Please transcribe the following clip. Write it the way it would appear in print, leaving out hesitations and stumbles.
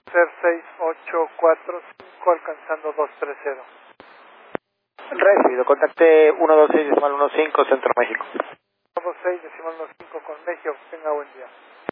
6845 alcanzando 230. Recibido, contacte 126.15 Centro México. 126.15 con México, tenga buen día.